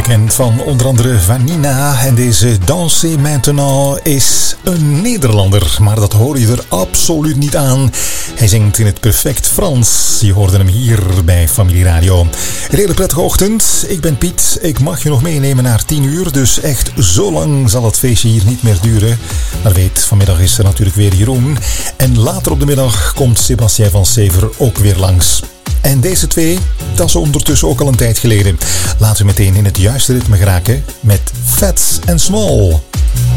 bekend van onder andere Vanina. En deze Danser Maintenant is een Nederlander, maar dat hoor je er absoluut niet aan. Hij zingt in het perfect Frans. Je hoorde hem hier bij Familie Radio. Een hele prettige ochtend. Ik ben Piet. Ik mag je nog meenemen naar 10 uur. Dus echt zo lang zal het feestje hier niet meer duren. Maar weet, vanmiddag is er natuurlijk weer Jeroen. En later op de middag komt Sébastien van Sever ook weer langs. En deze twee, dat is ondertussen ook al een tijd geleden. Laten we meteen in het juiste ritme geraken met Fats and Small.